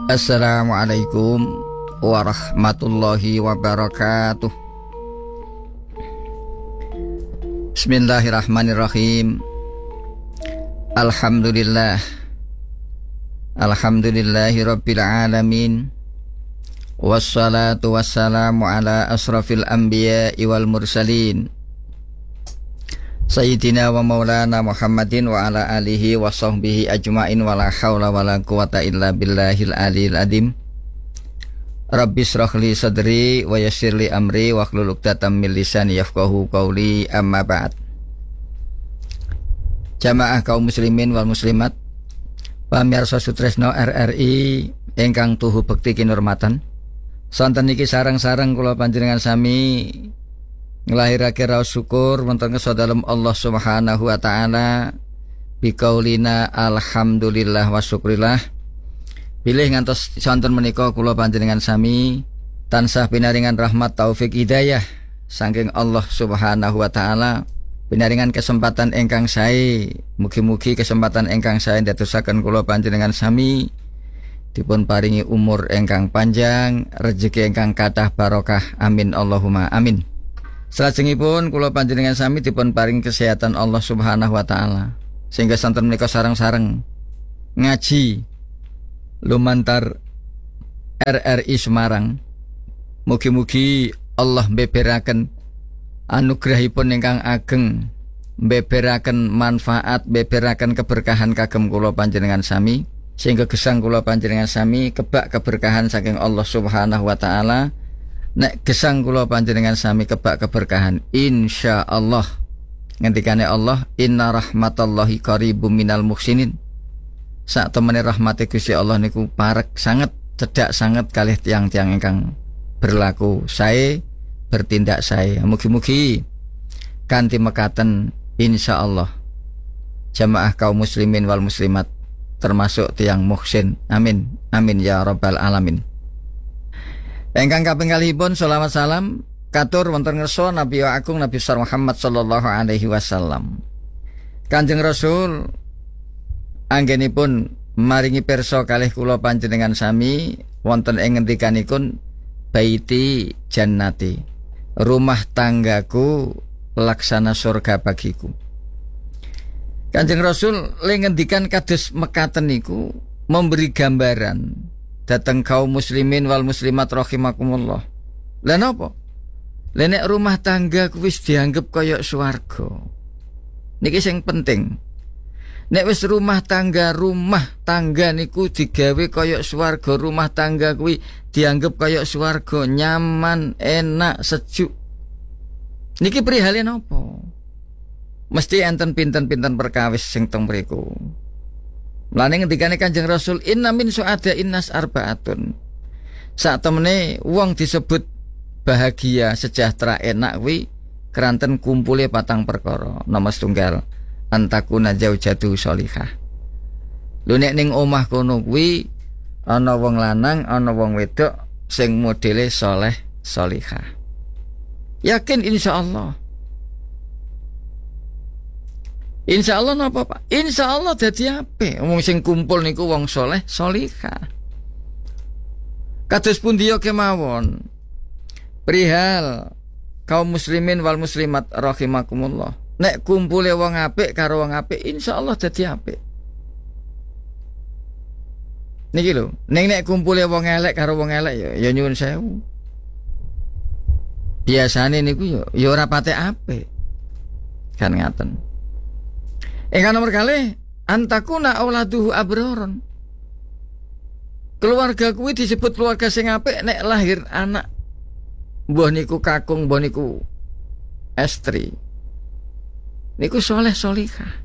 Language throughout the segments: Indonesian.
Assalamualaikum warahmatullahi wabarakatuh. Bismillahirrahmanirrahim. Alhamdulillahi rabbil alamin. Wassalatu wassalamu ala asrafil anbiya'i wal mursalin, Sayyidina wa maulana Muhammadin wa ala alihi wa sahbihi ajma'in wa la hawla wa la quwata illa billahil aliyil adim. Rabbi shrahli sadri wa yassirli amri wa hlul 'uqdatam min lisani yafqahu qawli, amma ba'd. Jamaah kaum muslimin wal muslimat, pamirsa sutresna RRI ingkang tuhu bekti kinurmatan. Sonten niki sareng-sareng kula panjenengan sami nglahirake raos syukur wonten kesadalem Allah Subhanahu wa taala biqaulina alhamdulillah wa syukrillah. Bilih ngantos sonten menika kula panjenengan sami tansah pinaringan rahmat taufik hidayah saking Allah Subhanahu wa taala, pinaringan kesempatan ingkang sae. Mugi-mugi kesempatan ingkang sae ndadosaken kula panjenengan sami dipun paringi umur ingkang panjang, rezeki ingkang kathah barokah. Amin Allahumma amin. Salajengipun kula panjenengan sami dipun paring kesehatan Allah Subhanahu wa taala sehingga santen menika sareng-sareng ngaji lumantar RRI Semarang. Mugi-mugi Allah mbeberaken anugrahipun ingkang ageng, mbeberaken manfaat, mbeberaken keberkahan kagem kula panjenengan sami, sehingga gesang kula panjenengan sami kebak keberkahan saking Allah Subhanahu wa taala. Nek gesang kula panjenengan sami kebak keberkahan insyaallah. Ngendikane Allah, inna rahmatallahi qaribum minal muhsinin. Sak temene rahmate Gusti Allah niku parek sanget, cedhak sanget kalih tiang-tiang ingkang berlaku sae, bertindak sae. Mugi-mugi kanthi mekaten insyaallah jamaah kaum muslimin wal muslimat termasuk tiang muhsin. Amin amin ya rabbal alamin. Ingkang kaping kalihipun selawat salam katur wonten ngersa Nabi Agung Nabi besar Muhammad sallallahu alaihi wasallam. Kanjeng Rasul anggenipun maringi pirsa kalih kula panjenengan sami wonten ing ngendikanipun baiti jannati, rumah tanggaku laksana surga bagiku. Kanjeng Rasul ngendikan kados mekaten niku memberi gambaran dateng kaum muslimin wal muslimat rahimakumullah. Lha napa? Lha nek rumah tangga kuwi wis dianggep kaya swarga. Niki sing penting. Nek wis rumah tangga niku digawe kaya swarga, rumah tangga kuwi dianggep kaya swarga, nyaman, enak, sejuk. Niki perihale napa? Mesti enten pinten-pinten perkawis sing teng mriku. Mulane ngendikane Kanjeng Rasul, inna min su'ada innas arbaatun. Sak temene wong disebut bahagia, sejahtera, enak kuwi keranten kumpule patang perkara. Nomor setunggal antakuna zaujatu sholihah. Lho nek ning omah kono kuwi ana wong lanang, ana wong wedok sing modele saleh sholihah. Yakin insyaallah. Insyaallah napa Pak? Insyaallah dadi apik. Wong sing kumpul niku wong saleh sholihah. Kados pundi kemawon perihal kaum muslimin wal muslimat rahimakumullah. Nek kumpule wong apik karo wong apik insyaallah dadi apik. Niki lho, nek kumpule wong elek karo wong elek ya nyuwun sewu. Biasane niku ya ora pate apik. Kan ngaten. Ingkang nomor kalih antakuna auladuhu abroron. Keluarga kuwi disebut keluarga sing apik nek lahir anak mbah niku kakung, mbah niku estri niku saleh sholihah.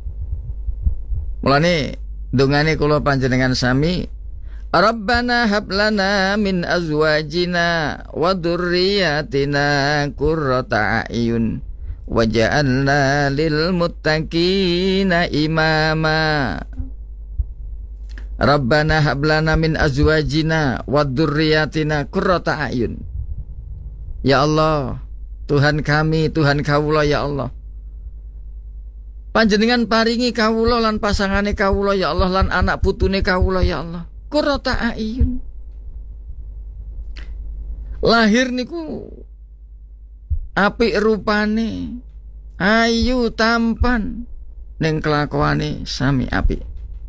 Mulane dongane kula panjenengan sami, Rabbana hab lana min azwajina wa dzurriyyatina qurrata a'yun waja'alna lil muttaqina imama. Rabbana hablana min azwajina wa dzurriyyatina qurrata a'yun. Ya Allah, Tuhan kami, Tuhan kawula ya Allah, panjenengan paringi kawula lan pasangane kawula ya Allah, lan anak putune kawula ya Allah qurrata a'yun. Lahir niku apik rupane, ayu tampan, ning kelakuane sami apik.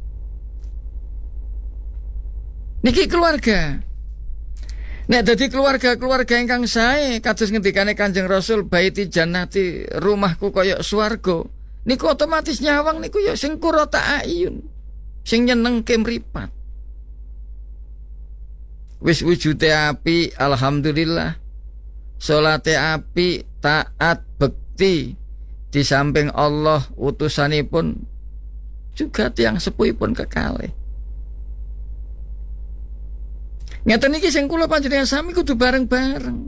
Niki keluarga. Nek dadi keluarga ingkang sae kados ngendikane Kanjeng Rasul, baiti jannati, rumahku kaya swarga. Niku otomatis nyawang niku ya sing qurrata a'yun, sing nyenengke mripat. Wis wujude apik, alhamdulillah. Salate apik, taat, bekti. Di samping Allah utusanipun juga tiyang sepuhipun kekalih. Ngeten iki sing kula panjenengan sami kudu bareng-bareng.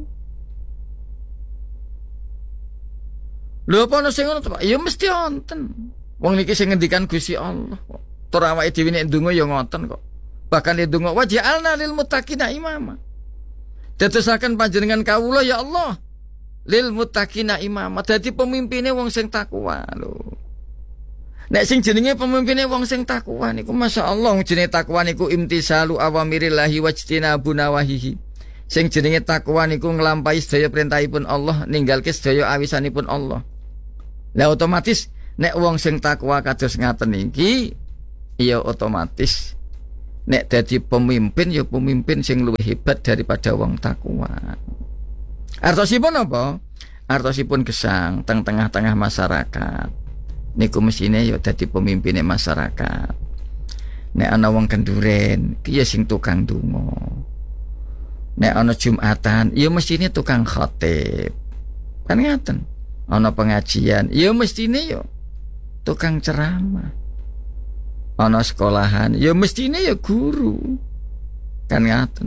Lho apa ana sing ngono to, Pak? Ya mesti wonten. Wong niki sing ngendikan Gusti Allah kok. Tur awake dhewe nek ndonga ya ngoten kok. Bahkan nek ndonga waj'alna lil muttaqina imama. Dadosaken panjenengan kawula ya Allah lil muttaqina imama. Dadi pemimpine wong sing takwa lho. Nek sing jenenge pemimpine wong sing takwa niku masyaallah, jenenge takwa niku imtisalu awamirillahi wajtinabu nawahihi. Sing jenenge takwa niku nglampahi sedaya perintahipun Allah, ninggalke sedaya awisanipun Allah. Lah otomatis nek wong sing takwa kados ngaten iki ya otomatis nek dadi pemimpin ya pemimpin sing luwih hebat daripada wong takwa. Artosipun apa? Artosipun gesang teng tengah-tengah masyarakat. Niku mesine ya dadi pemimpine masyarakat. Nek ana wong kenduren, ya sing tukang donga. Nek ana Jumatan, ya mestine tukang khatib. Kan ngaten. Ana pengajian, ya mestine ya tukang ceramah. Ana sekolahan, ya mestine ya guru. Kan ngaten.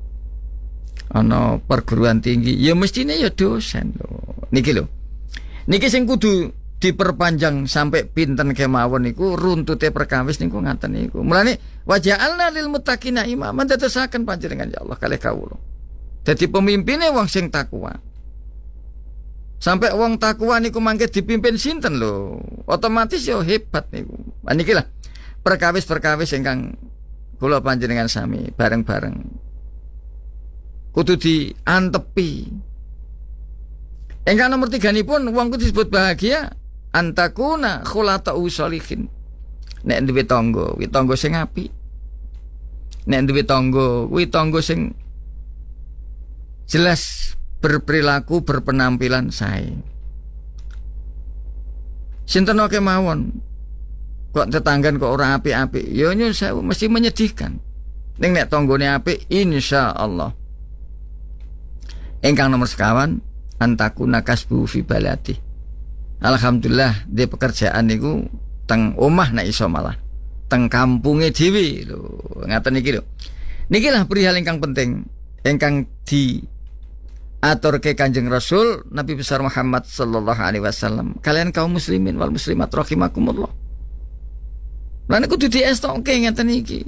Ana perguruan tinggi, ya mestine ya dosen lho. Niki lho. Niki sing kudu diperpanjang sampai pinten kemawon niku runtute perkawis niku ngaten niku. Mulane waja'alna lil muttaqina imama, dadosaken panjenengan ya Allah kalih kawula. Dadi pemimpine wong sing takwa. Sampai wong takwa niku mangke dipimpin sinten lho. Otomatis yo hebat niku. Niki lah perkawis-perkawis ingkang kula panjenengan sami bareng-bareng kudu diantepi. Ingkang nomor 3 nipun wong kudu disebut bahagia antakuna khulata'u sholihin. Nek duwe tangga, kuwi tangga sing apik. Nek duwe tangga, kuwi tangga sing jelas berperilaku, berpenampilan sae. Sinten wae mawon kok tetanggan kok ora apik-apik, ya nyun sewu mesti menyedihkan. Ning nek tanggane apik insyaallah. Ingkang nomor 5 antakuna kasbu fi baladi. Alhamdulillah di pekerjaan niku teng omah nek iso malah teng kampunge dhewe lho. Ngaten niki lho. Niki lah perihal ingkang penting ingkang diaturke Kanjeng Rasul Nabi besar Muhammad sallallahu alaihi wasallam. Kalian kaum muslimin wal muslimat rahimakumullah. Lan kudu diestoke ngaten iki.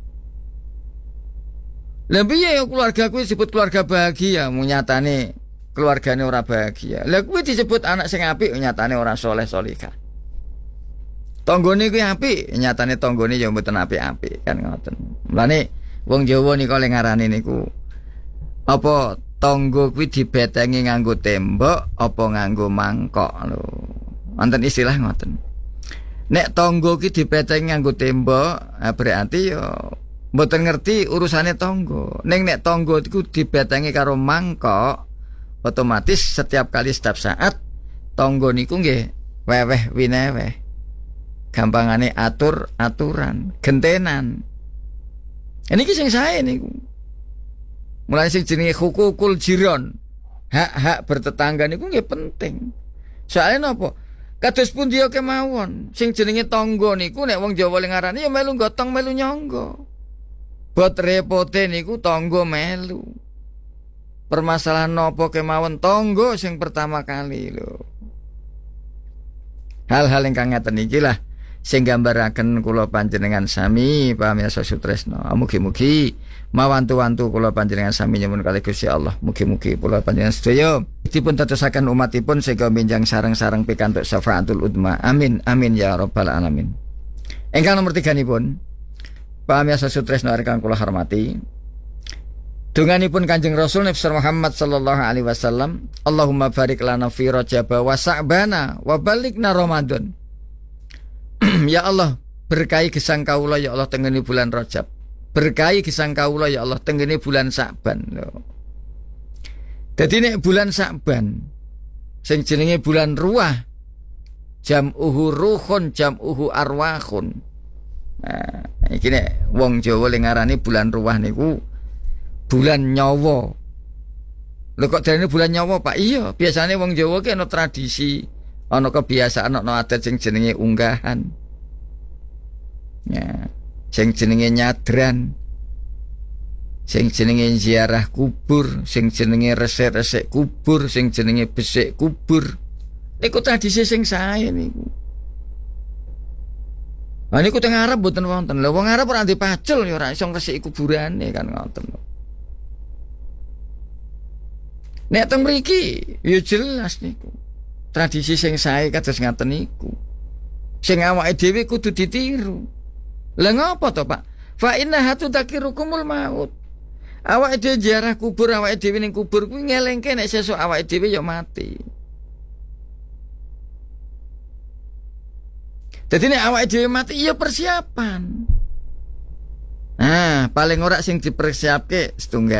Lah piye keluarga kuwi disebut keluarga bahagia, nyatane keluargane ora bahagia. Lah kuwi disebut anak sing apik, nyatane ora saleh salihah. Tanggane kuwi apik, nyatane tanggane ya mboten apik-apik kan ngoten. Mulane wong Jawa nika le ngarani niku apa tangga kuwi dibetengi nganggo tembok apa nganggo mangkok lho. Wonten istilah ngoten. Nek tangga kuwi dibetengi nganggo tembok, berarti ya mboten ngerti urusane tangga. Ning nek tangga iku dibetengi karo mangkok, otomatis setiap kali setiap saat tangga niku nggih weweh wineweh. Gampangane aturan, gentenan. Niki sing sae niku. Mulai sing jenenge hukukul jiron, hak-hak bertetangga niku nggih penting. Soalnya napa? Kados pundi kemawon, sing jenenge tangga niku nek wong Jawa ngarani ya melu gotong melu nyangga. Bot repote niku tangga melu. Permasalahan napa kemawon tangga sing pertama kali lho. Hal-hal ingkang ngaten iki lah sing gambaraken kula panjenengan sami pamirsa sutresna. Mugi-mugi mawantu-wantu kula panjenengan sami nyuwun kalih Gusti Allah. Mugi-mugi kula panjenengan sedaya dipun dadosaken umatipun sehingga minjang sareng-sareng pikantuk syafaatul udma. Amin amin ya rabbal alamin. Ingkang nomor 3 nipun Pamirsa sutresna ingkang kula hormati, dunganipun Kanjeng Rasul Nabi Muhammad sallallahu alaihi wasallam, Allahumma barik lana fi Rajab wa Sa'bana wa balikna Ramadan. Ya Allah, berkahi gesang kawula ya Allah tengene bulan Rajab. Berkahi gesang kawula ya Allah tengene bulan Sa'ban. Dadi nek bulan Sa'ban sing jenenge bulan ruah, jam'uhu ruhun, jam'uhu arwahun. Nah, iki nek wong Jawa le ngarani bulan ruah niku bulan nyawa. Lho kok darane bulan nyawa, Pak? Iya, biasane wong Jawa ki ana tradisi, ana kebiasaan, ana adat sing jenenge unggahan. Ya, sing jenenge nyadran. Sing jenenge ziarah kubur, sing jenenge resik-resik kubur, sing jenenge besik kubur. Niku tradisi sing sae niku. Nah niku teng Arab mboten wonten. Lha wong Arab ora dipacul ya ora iso ngresiki kuburane kan ngoten. Nek teng mriki ya jelas niku. Tradisi sing sae kados ngaten niku. Sing awake dhewe kudu ditiru. Lah ngapa to, Pak? Fa innaha tudzakirukumul maut. Awake dhewe ziarah kubur, awake dhewe ning kubur kuwi ngelingke nek sesuk awake dhewe ya mati. Jadi nek awake dhewe mati ya persiapan. Nah, paling ora sing dipersiapke setunggal.